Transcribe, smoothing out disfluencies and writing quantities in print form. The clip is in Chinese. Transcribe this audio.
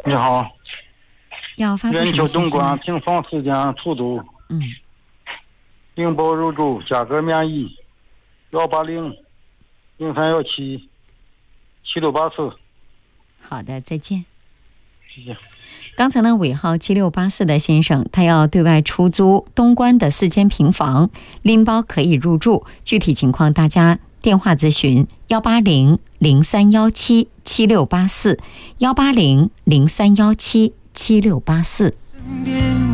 你好， 要发布全什么信息球东莞呢？ 平房时间出租，病保入住，价格免疫，180-0317-7684。 好的，再见。 谢谢。 刚才呢，尾号7684的先生，他要对外出租东莞的4间平房，拎包可以入住，具体情况大家电话咨询180-0317-7684，180-0317-7684。